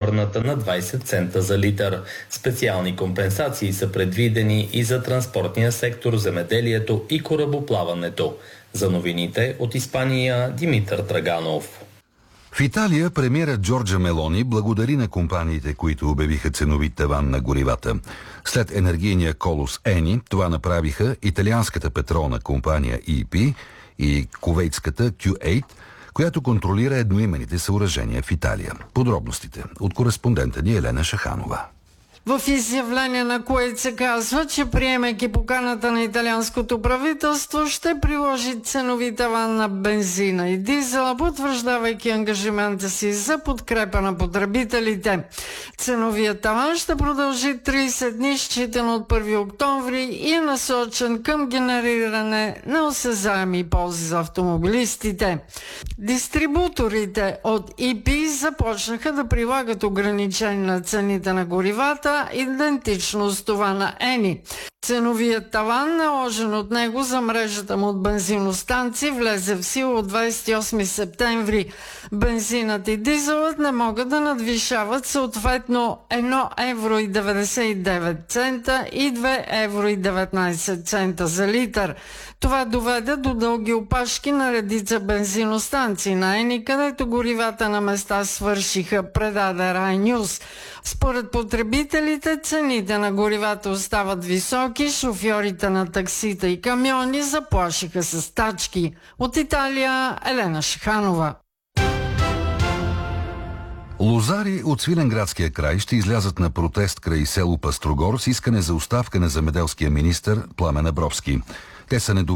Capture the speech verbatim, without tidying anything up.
превърната на двайсет цента за литър. Специални компенсации са предвидени и за транспортния сектор, земеделието и корабоплаването. За новините от Испания, Димитър Драганов. В Италия премиера Джорджа Мелони благодари на компаниите, които обявиха ценови таван на горивата. След енергийния колос Ени, това направиха италианската петролна компания И Пи и кувейтската Кю осем, която контролира едноименните съоръжения в Италия. Подробностите от кореспондента ни Елена Шаханова. В изявление на Куейт се казва, че приемайки поканата на италианското правителство, ще приложи ценови таван на бензина и дизела, потвърждавайки ангажимента си за подкрепа на потребителите. Ценовият таван ще продължи трийсет дни, считано от първи октомври, и е насочен към генериране на осезаеми ползи за автомобилистите. Дистрибуторите от И Пи започнаха да прилагат ограничения на цените на горивата, идентично с това на Ени. Ценовият таван, наложен от него за мрежата му от бензиностанции, влезе в сила от двайсет и осми септември. Бензинът и дизелът не могат да надвишават съответно едно евро и деветдесет и девет цента и две евро и деветнайсет цента за литър. Това доведе до дълги опашки на редица бензиностанции на Ени, където горивата на места свършиха, предаде Рай Нюс. Според потребителите, цените на горивата остават високи, шофьорите на таксита и камиони заплашиха с стачки. От Италия, Елена Шаханова. Лозари от Свиленградския край ще излязат на протест край село Пастрогор с искане за оставка на земеделския министър Пламен Абровски. Те са недоволни